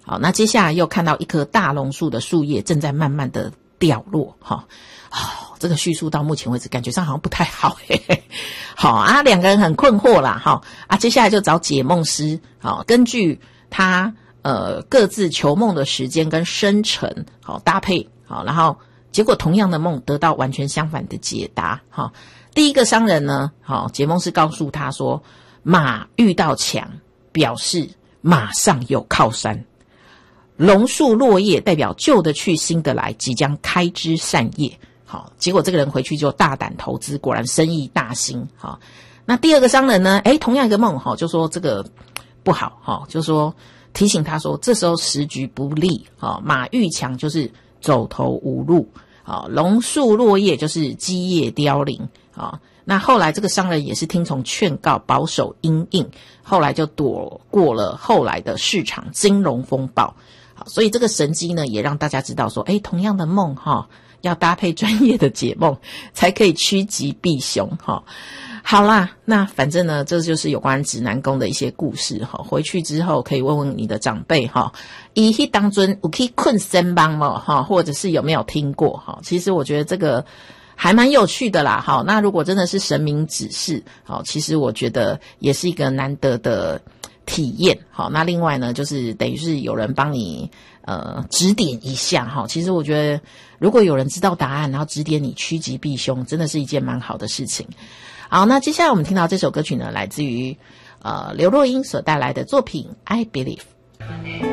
好，那接下来又看到一棵大榕树的树叶正在慢慢的掉落，这个叙述到目前为止感觉上好像不太好好啊，两个人很困惑啦接下来就找解梦师根据他各自求梦的时间跟生辰搭配然后结果同样的梦得到完全相反的解答第一个商人呢解梦师告诉他说，马遇到墙表示马上有靠山，榕树落叶代表旧的去新的来，即将开枝散叶。结果这个人回去就大胆投资，果然生意大兴。那第二个商人呢，同样一个梦就说这个不好就说提醒他说这时候时局不利马遇墙就是走投无路榕树落叶就是基叶凋零那后来这个商人也是听从劝告，保守因应，后来就躲过了后来的市场金融风暴。所以这个神机呢也让大家知道说同样的梦要搭配专业的解梦才可以趋吉避凶好啦，那反正呢这就是有关指南宫的一些故事回去之后可以问问你的长辈以迄当中有去困身帮吗或者是有没有听过其实我觉得这个还蛮有趣的啦那如果真的是神明指示其实我觉得也是一个难得的体验那另外呢就是等于是有人帮你指点一下其实我觉得如果有人知道答案然后指点你趋吉避凶，真的是一件蛮好的事情。好，那接下来我们听到这首歌曲呢来自于刘若英所带来的作品 I Believe。